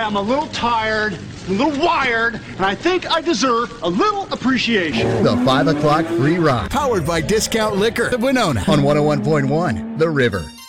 I'm a little tired, a little wired, and I think I deserve a little appreciation. The 5 o'clock free ride. Powered by Discount Liquor. The Winona on 101.1 The River.